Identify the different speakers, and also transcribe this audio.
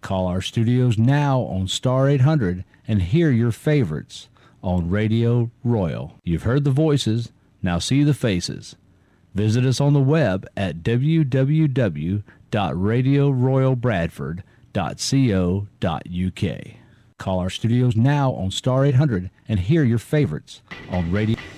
Speaker 1: Call our studios now on Star 800 and hear your favorites on Radio Royal. You've heard the voices, now see the faces. Visit us on the web at www.radioroyalbradford.co.uk. Call our studios now on Star 800 and hear your favorites on Radio